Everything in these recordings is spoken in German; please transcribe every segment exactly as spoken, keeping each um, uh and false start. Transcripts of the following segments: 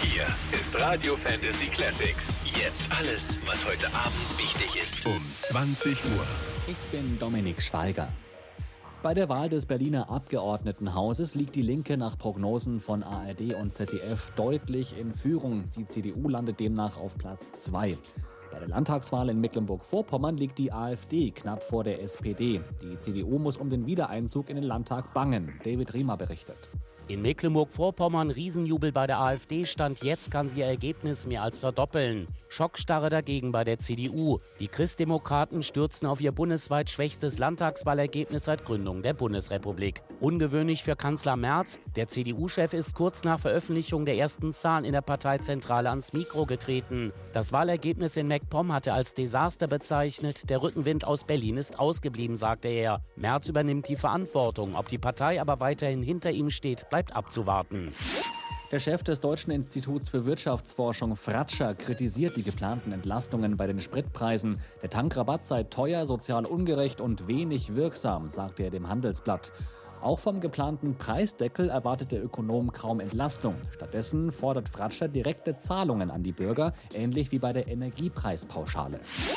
Hier ist Radio Fantasy Classics. Jetzt alles, was heute Abend wichtig ist. Um zwanzig Uhr. Ich bin Dominik Schweiger. Bei der Wahl des Berliner Abgeordnetenhauses liegt die Linke nach Prognosen von A R D und Z D F deutlich in Führung. Die C D U landet demnach auf Platz zwei. Bei der Landtagswahl in Mecklenburg-Vorpommern liegt die AfD knapp vor der S P D. Die C D U muss um den Wiedereinzug in den Landtag bangen. David Riemer berichtet. In Mecklenburg-Vorpommern Riesenjubel bei der AfD, Stand jetzt kann sie ihr Ergebnis mehr als verdoppeln. Schockstarre dagegen bei der C D U. Die Christdemokraten stürzen auf ihr bundesweit schwächstes Landtagswahlergebnis seit Gründung der Bundesrepublik. Ungewöhnlich für Kanzler Merz. Der C D U-Chef ist kurz nach Veröffentlichung der ersten Zahlen in der Parteizentrale ans Mikro getreten. Das Wahlergebnis in MacPom hatte als Desaster bezeichnet. Der Rückenwind aus Berlin ist ausgeblieben, sagte er. Merz übernimmt die Verantwortung. Ob die Partei aber weiterhin hinter ihm steht, bleibt abzuwarten. Der Chef des Deutschen Instituts für Wirtschaftsforschung, Fratscher, kritisiert die geplanten Entlastungen bei den Spritpreisen. Der Tankrabatt sei teuer, sozial ungerecht und wenig wirksam, sagte er dem Handelsblatt. Auch vom geplanten Preisdeckel erwartet der Ökonom kaum Entlastung. Stattdessen fordert Fratscher direkte Zahlungen an die Bürger, ähnlich wie bei der Energiepreispauschale.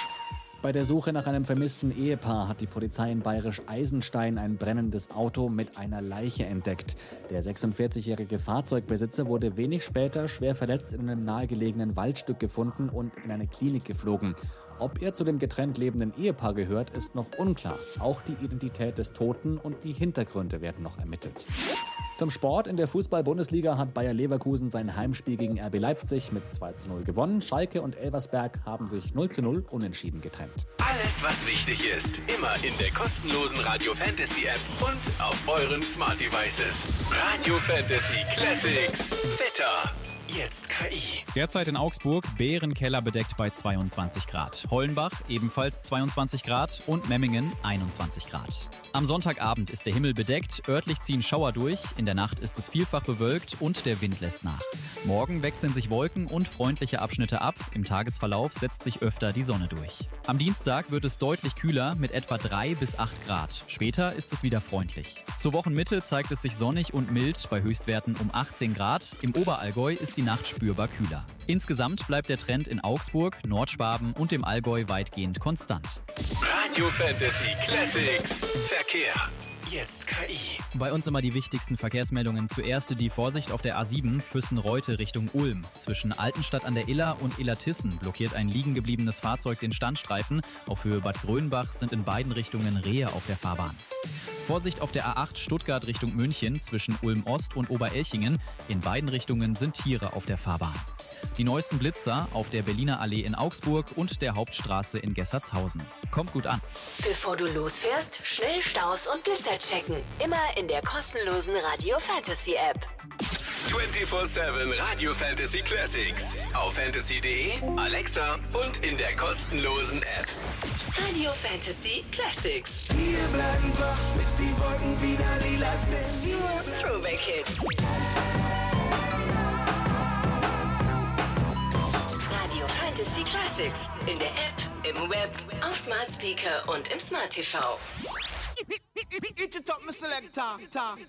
Bei der Suche nach einem vermissten Ehepaar hat die Polizei in Bayerisch-Eisenstein ein brennendes Auto mit einer Leiche entdeckt. Der sechsundvierzigjährige Fahrzeugbesitzer wurde wenig später schwer verletzt in einem nahegelegenen Waldstück gefunden und in eine Klinik geflogen. Ob er zu dem getrennt lebenden Ehepaar gehört, ist noch unklar. Auch die Identität des Toten und die Hintergründe werden noch ermittelt. Zum Sport: In der Fußball-Bundesliga hat Bayer Leverkusen sein Heimspiel gegen R B Leipzig mit zwei zu null gewonnen. Schalke und Elversberg haben sich null zu null unentschieden getrennt. Alles, was wichtig ist, immer in der kostenlosen Radio Fantasy App und auf euren Smart Devices. Radio Fantasy Classics. Wetter. Jetzt K I. Derzeit in Augsburg Bärenkeller bedeckt bei zweiundzwanzig Grad. Hollenbach ebenfalls zweiundzwanzig Grad und Memmingen einundzwanzig Grad. Am Sonntagabend ist der Himmel bedeckt, örtlich ziehen Schauer durch, in der Nacht ist es vielfach bewölkt und der Wind lässt nach. Morgen wechseln sich Wolken und freundliche Abschnitte ab, im Tagesverlauf setzt sich öfter die Sonne durch. Am Dienstag wird es deutlich kühler mit etwa drei bis acht Grad. Später ist es wieder freundlich. Zur Wochenmitte zeigt es sich sonnig und mild bei Höchstwerten um achtzehn Grad. Im Oberallgäu ist die Nacht spürbar kühler. Insgesamt bleibt der Trend in Augsburg, Nordschwaben und dem Allgäu weitgehend konstant. Radio Fantasy Classics. Verkehr. Jetzt K I. Bei uns immer die wichtigsten Verkehrsmeldungen. Zuerst die Vorsicht auf der A sieben Füssen-Reute Richtung Ulm. Zwischen Altenstadt an der Iller und Illertissen blockiert ein liegen gebliebenes Fahrzeug den Standstreifen. Auf Höhe Bad Grönbach sind in beiden Richtungen Rehe auf der Fahrbahn. Vorsicht auf der A acht Stuttgart Richtung München zwischen Ulm-Ost und Oberelchingen. In beiden Richtungen sind Tiere auf der Fahrbahn. Die neuesten Blitzer auf der Berliner Allee in Augsburg und der Hauptstraße in Gessertshausen. Kommt gut an. Bevor du losfährst, schnell Staus und Blitzer checken. Immer in der kostenlosen Radio Fantasy App. vierundzwanzig sieben Radio Fantasy Classics. Auf fantasy punkt de, Alexa und in der kostenlosen App. Radio Fantasy Classics. Wir bleiben wach, bis die Wolken wieder lila sind. Throwback Hits. Radio Fantasy Classics. In der App, im Web, auf Smart Speaker und im Smart T V. It's your top, Mister Selector.